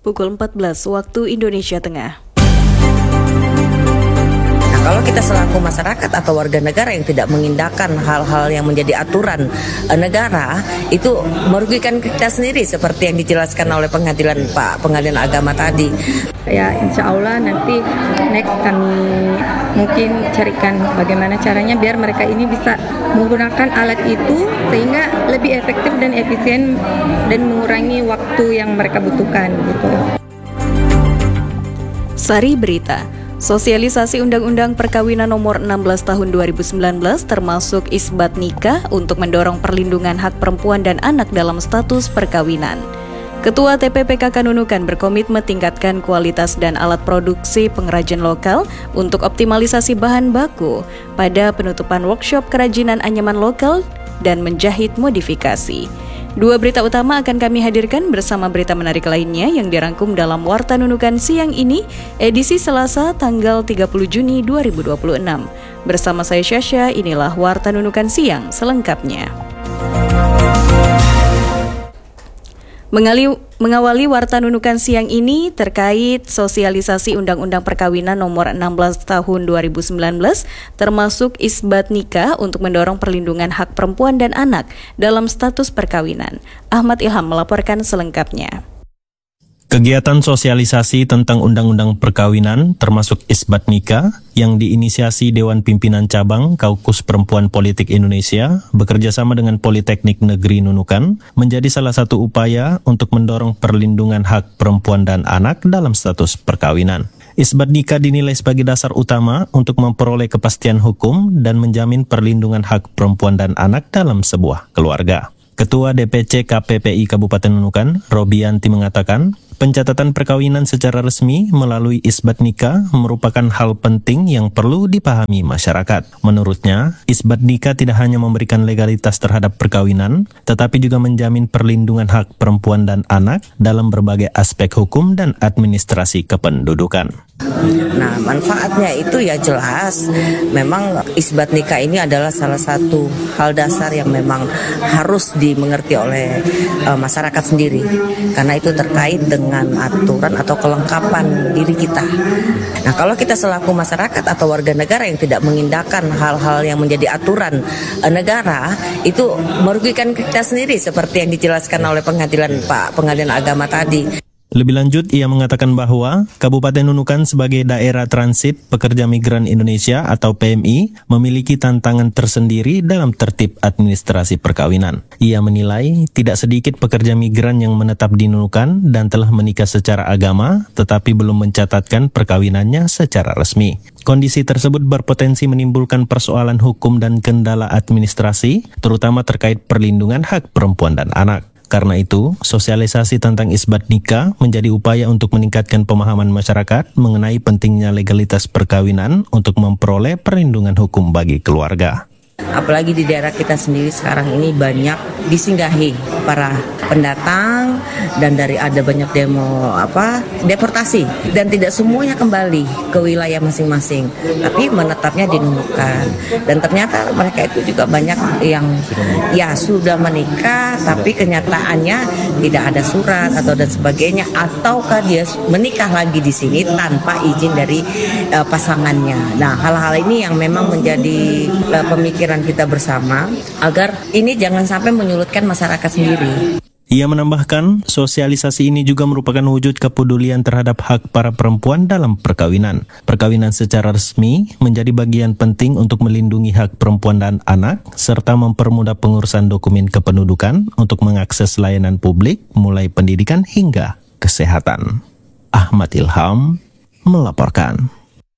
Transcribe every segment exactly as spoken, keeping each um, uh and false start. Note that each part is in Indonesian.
Pukul empat belas waktu Indonesia Tengah. Kalau kita selaku masyarakat atau warga negara yang tidak mengindahkan hal-hal yang menjadi aturan e, negara, itu merugikan kita sendiri seperti yang dijelaskan oleh pengadilan Pak Pengadilan Agama tadi. Ya, insya Allah nanti next kami mungkin carikan bagaimana caranya biar mereka ini bisa menggunakan alat itu sehingga lebih efektif dan efisien dan mengurangi waktu yang mereka butuhkan gitu. Sari Berita. Sosialisasi Undang-Undang Perkawinan Nomor enam belas Tahun dua ribu sembilan belas termasuk isbat nikah untuk mendorong perlindungan hak perempuan dan anak dalam status perkawinan. Ketua T P P K K Nunukan berkomitmen tingkatkan kualitas dan alat produksi pengrajin lokal untuk optimalisasi bahan baku pada penutupan workshop kerajinan anyaman lokal dan menjahit modifikasi. Dua berita utama akan kami hadirkan bersama berita menarik lainnya yang dirangkum dalam Warta Nunukan siang ini, edisi Selasa tanggal tiga puluh Juni dua ribu dua puluh enam. Bersama saya Syasha, inilah Warta Nunukan siang selengkapnya. Mengali, mengawali Warta Nunukan siang ini terkait sosialisasi Undang-Undang Perkawinan Nomor enam belas Tahun dua ribu sembilan belas termasuk isbat nikah untuk mendorong perlindungan hak perempuan dan anak dalam status perkawinan. Ahmad Ilham melaporkan selengkapnya. Kegiatan sosialisasi tentang Undang-Undang Perkawinan termasuk isbat nikah yang diinisiasi Dewan Pimpinan Cabang Kaukus Perempuan Politik Indonesia bekerjasama dengan Politeknik Negeri Nunukan menjadi salah satu upaya untuk mendorong perlindungan hak perempuan dan anak dalam status perkawinan. Isbat nikah dinilai sebagai dasar utama untuk memperoleh kepastian hukum dan menjamin perlindungan hak perempuan dan anak dalam sebuah keluarga. Ketua D P C K P P I Kabupaten Nunukan, Robianti mengatakan, pencatatan perkawinan secara resmi melalui isbat nikah merupakan hal penting yang perlu dipahami masyarakat. Menurutnya, isbat nikah tidak hanya memberikan legalitas terhadap perkawinan, tetapi juga menjamin perlindungan hak perempuan dan anak dalam berbagai aspek hukum dan administrasi kependudukan. Nah, manfaatnya itu ya jelas. Memang isbat nikah ini adalah salah satu hal dasar yang memang harus dimengerti oleh uh, masyarakat sendiri, karena itu terkait dengan aturan atau kelengkapan diri kita. Nah, kalau kita selaku masyarakat atau warga negara yang tidak mengindahkan hal-hal yang menjadi aturan uh, negara, itu merugikan kita sendiri seperti yang dijelaskan oleh pengadilan Pak Pengadilan Agama tadi. Lebih lanjut, ia mengatakan bahwa Kabupaten Nunukan sebagai daerah transit pekerja migran Indonesia atau P M I memiliki tantangan tersendiri dalam tertib administrasi perkawinan. Ia menilai tidak sedikit pekerja migran yang menetap di Nunukan dan telah menikah secara agama tetapi belum mencatatkan perkawinannya secara resmi. Kondisi tersebut berpotensi menimbulkan persoalan hukum dan kendala administrasi, terutama terkait perlindungan hak perempuan dan anak. Karena itu, sosialisasi tentang isbat nikah menjadi upaya untuk meningkatkan pemahaman masyarakat mengenai pentingnya legalitas perkawinan untuk memperoleh perlindungan hukum bagi keluarga. Apalagi di daerah kita sendiri sekarang ini banyak disinggahi para pendatang dan dari ada banyak demo apa deportasi dan tidak semuanya kembali ke wilayah masing-masing, tapi menetapnya di Nunukan. Dan ternyata mereka itu juga banyak yang ya sudah menikah tapi kenyataannya tidak ada surat atau dan sebagainya, ataukah dia menikah lagi di sini tanpa izin dari uh, pasangannya. Nah, hal-hal ini yang memang menjadi uh, pemikiran kita bersama agar ini jangan sampai menyulitkan masyarakat sendiri. Ia menambahkan, sosialisasi ini juga merupakan wujud kepedulian terhadap hak para perempuan dalam perkawinan. Perkawinan secara resmi menjadi bagian penting untuk melindungi hak perempuan dan anak, serta mempermudah pengurusan dokumen kependudukan untuk mengakses layanan publik, mulai pendidikan hingga kesehatan. Ahmad Ilham melaporkan.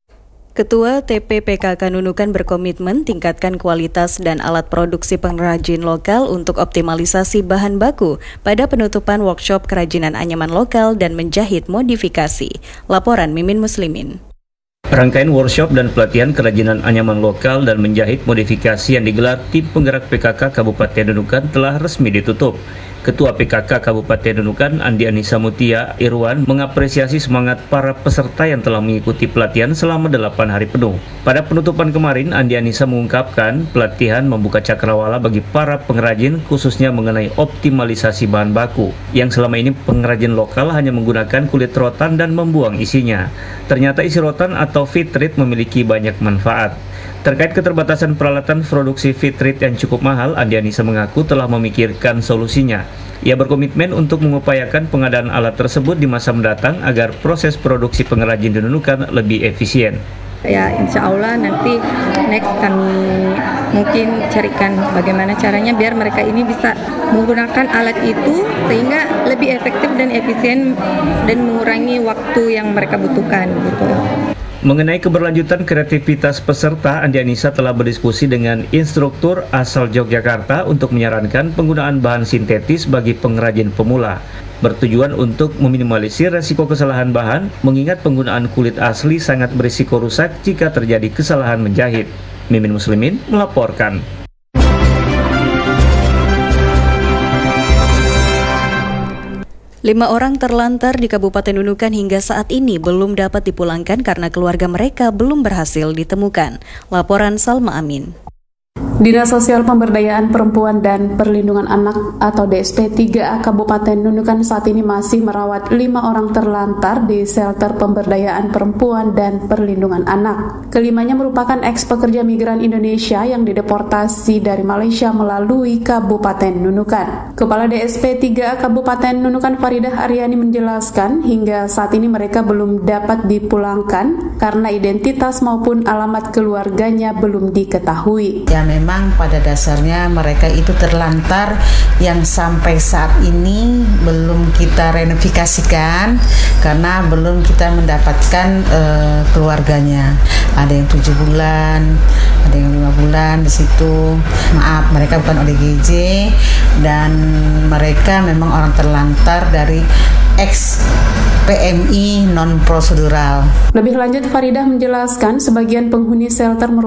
Ketua T P P K K Nunukan berkomitmen tingkatkan kualitas dan alat produksi pengrajin lokal untuk optimalisasi bahan baku pada penutupan workshop kerajinan anyaman lokal dan menjahit modifikasi. Laporan Mimin Muslimin. Rangkaian workshop dan pelatihan kerajinan anyaman lokal dan menjahit modifikasi yang digelar tim penggerak P K K Kabupaten Nunukan telah resmi ditutup. Ketua P K K Kabupaten Nunukan, Andi Anissa Mutia Irwan, mengapresiasi semangat para peserta yang telah mengikuti pelatihan selama delapan hari penuh. Pada penutupan kemarin, Andi Anissa mengungkapkan pelatihan membuka cakrawala bagi para pengrajin, khususnya mengenai optimalisasi bahan baku, yang selama ini pengrajin lokal hanya menggunakan kulit rotan dan membuang isinya. Ternyata isi rotan atau fitrit memiliki banyak manfaat. Terkait keterbatasan peralatan produksi fitrit yang cukup mahal, Andi Anissa mengaku telah memikirkan solusinya. Ia berkomitmen untuk mengupayakan pengadaan alat tersebut di masa mendatang agar proses produksi pengrajin di Nunukan lebih efisien. Ya, insya Allah nanti next kami mungkin carikan bagaimana caranya biar mereka ini bisa menggunakan alat itu sehingga lebih efektif dan efisien dan mengurangi waktu yang mereka butuhkan gitu. Mengenai keberlanjutan kreativitas peserta, Andi Anissa telah berdiskusi dengan instruktur asal Yogyakarta untuk menyarankan penggunaan bahan sintetis bagi pengrajin pemula, bertujuan untuk meminimalisir resiko kesalahan bahan, mengingat penggunaan kulit asli sangat berisiko rusak jika terjadi kesalahan menjahit. Mimin Muslimin melaporkan. Lima orang terlantar di Kabupaten Nunukan hingga saat ini belum dapat dipulangkan karena keluarga mereka belum berhasil ditemukan. Laporan Salma Amin. Dinas Sosial Pemberdayaan Perempuan dan Perlindungan Anak atau D S P tiga A Kabupaten Nunukan saat ini masih merawat lima orang terlantar di shelter pemberdayaan perempuan dan perlindungan anak. Kelimanya merupakan eks pekerja migran Indonesia yang dideportasi dari Malaysia melalui Kabupaten Nunukan. Kepala D S P tiga A Kabupaten Nunukan Faridah Aryani menjelaskan hingga saat ini mereka belum dapat dipulangkan karena identitas maupun alamat keluarganya belum diketahui. Ya, memang pada dasarnya mereka itu terlantar yang sampai saat ini belum kita reunifikasikan karena belum kita mendapatkan uh, keluarganya. Ada yang tujuh bulan, ada yang lima bulan di situ. Maaf, mereka bukan O D G J dan mereka memang orang terlantar dari ex P M I non prosedural. Lebih lanjut, Faridah menjelaskan sebagian penghuni shelter